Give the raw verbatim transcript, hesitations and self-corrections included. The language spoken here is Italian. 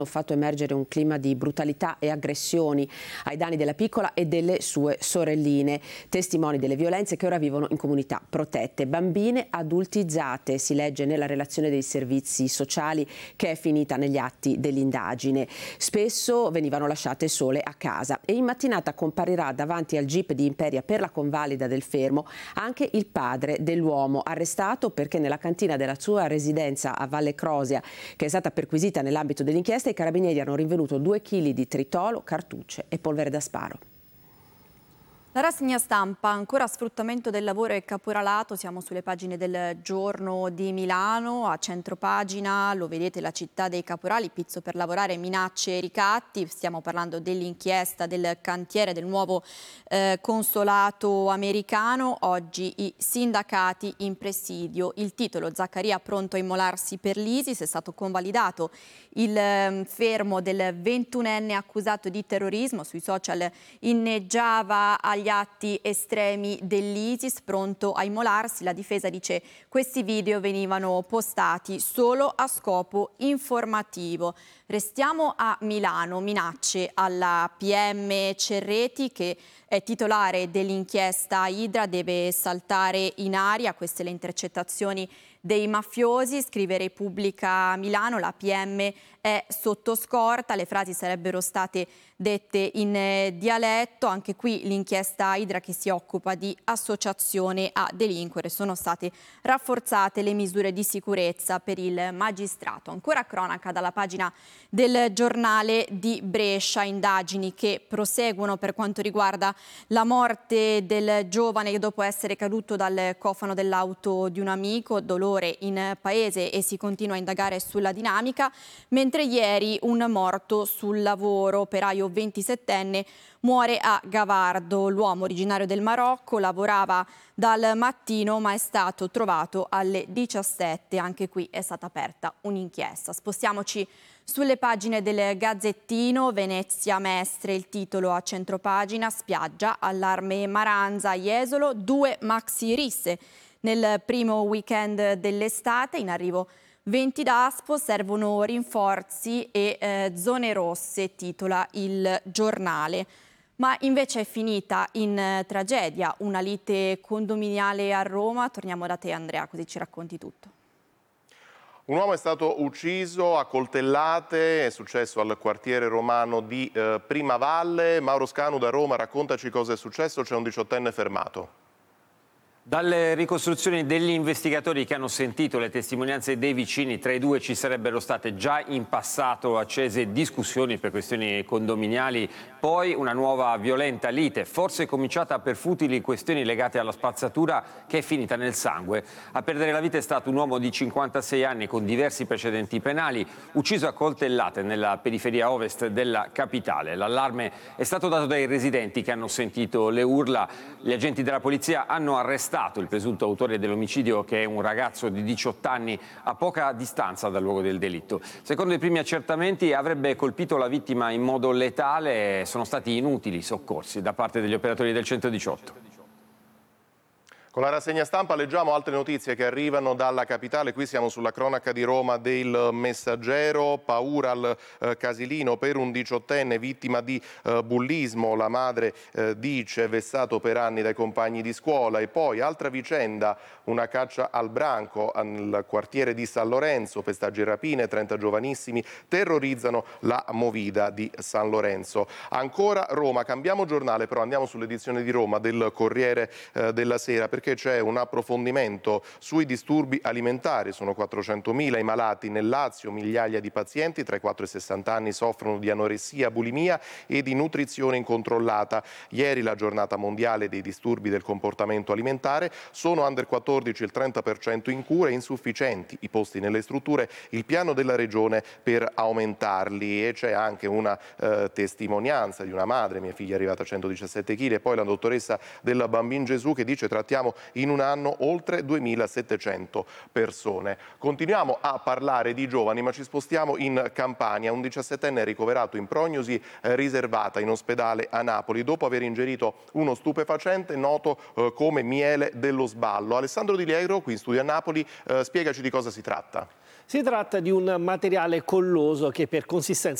fatto emergere un clima di brutalità e aggressioni ai danni della piccola e delle sue sorelline, testimoni delle violenze che ora vivono in comunità protette. Bambine adultizzate, si legge nella relazione dei servizi sociali che è finita negli atti dell'indagine. Spesso venivano lasciate sole a casa e in mattinata comparirà davanti al G I P di Imperia per la convalida del fermo anche il padre dell'uomo, arrestato perché nella cantina della sua residenza a Valle Crosia, che è stata perquisita nell'ambito dell'inchiesta, i carabinieri hanno rinvenuto due chili di tritolo, cartucce e polvere da sparo. La rassegna stampa, ancora sfruttamento del lavoro e caporalato, siamo sulle pagine del Giorno di Milano, a centropagina, lo vedete, la città dei caporali, pizzo per lavorare, minacce e ricatti, stiamo parlando dell'inchiesta del cantiere del nuovo eh, consolato americano, oggi i sindacati in presidio, il titolo Zaccaria pronto a immolarsi per l'ISIS, è stato convalidato il eh, fermo del ventunenne accusato di terrorismo, sui social inneggiava agli gli atti estremi dell'ISIS, pronto a immolarsi. La difesa dice che questi video venivano postati solo a scopo informativo. Restiamo a Milano, minacce alla P M Cerreti che è titolare dell'inchiesta Idra, deve saltare in aria, queste le intercettazioni dei mafiosi, scrive Repubblica Milano, la P M è sotto scorta, le frasi sarebbero state dette in eh, dialetto, anche qui l'inchiesta Idra che si occupa di associazione a delinquere, sono state rafforzate le misure di sicurezza per il magistrato. Ancora cronaca dalla pagina del Giornale di Brescia, indagini che proseguono per quanto riguarda la morte del giovane che dopo essere caduto dal cofano dell'auto di un amico, dolore in paese e si continua a indagare sulla dinamica, mentre ieri un morto sul lavoro, operaio ventisettenne, muore a Gavardo. L'uomo originario del Marocco lavorava dal mattino ma è stato trovato alle diciassette, anche qui è stata aperta un'inchiesta. Spostiamoci sulle pagine del Gazzettino, Venezia Mestre, il titolo a centropagina, spiaggia, allarme Maranza, Jesolo, due maxi risse. Nel primo weekend dell'estate, in arrivo venti Daspo, servono rinforzi e eh, zone rosse, titola il giornale. Ma invece è finita in eh, tragedia una lite condominiale a Roma. Torniamo da te Andrea, così ci racconti tutto. Un uomo è stato ucciso a coltellate, è successo al quartiere romano di eh, Primavalle. Mauro Scanu da Roma, raccontaci cosa è successo, c'è un diciottenne fermato. Dalle ricostruzioni degli investigatori che hanno sentito le testimonianze dei vicini, tra i due ci sarebbero state già in passato accese discussioni per questioni condominiali, poi una nuova violenta lite, forse cominciata per futili questioni legate alla spazzatura che è finita nel sangue. A perdere la vita è stato un uomo di cinquantasei anni con diversi precedenti penali, ucciso a coltellate nella periferia ovest della capitale. L'allarme è stato dato dai residenti che hanno sentito le urla. Gli agenti della polizia hanno arrestato il presunto autore dell'omicidio, che è un ragazzo di diciotto anni, a poca distanza dal luogo del delitto. Secondo i primi accertamenti avrebbe colpito la vittima in modo letale e sono stati inutili i soccorsi da parte degli operatori del centodiciotto. Con la rassegna stampa leggiamo altre notizie che arrivano dalla capitale. Qui siamo sulla cronaca di Roma del Messaggero. Paura al eh, Casilino per un diciottenne vittima di eh, bullismo. La madre eh, dice vessato per anni dai compagni di scuola. E poi altra vicenda, una caccia al branco nel quartiere di San Lorenzo. Pestaggi e rapine, trenta giovanissimi terrorizzano la movida di San Lorenzo. Ancora Roma, cambiamo giornale, però andiamo sull'edizione di Roma del Corriere eh, della Sera, perché c'è un approfondimento sui disturbi alimentari. Sono quattrocentomila i malati nel Lazio, migliaia di pazienti tra i quattro e i sessanta anni soffrono di anoressia, bulimia e di nutrizione incontrollata. Ieri la giornata mondiale dei disturbi del comportamento alimentare. Sono under quattordici il trenta per cento in cura, insufficienti i posti nelle strutture, il piano della regione per aumentarli. E c'è anche una eh, testimonianza di una madre, mia figlia è arrivata a centodiciassette chili, e poi la dottoressa del Bambin Gesù che dice trattiamo in un anno oltre duemilasettecento persone. Continuiamo a parlare di giovani, ma ci spostiamo in Campania. Un diciassettenne è ricoverato in prognosi eh, riservata in ospedale a Napoli dopo aver ingerito uno stupefacente noto eh, come miele dello sballo. Alessandro Di Liegro, qui in studio a Napoli, eh, spiegaci di cosa si tratta. Si tratta di un materiale colloso che per consistenza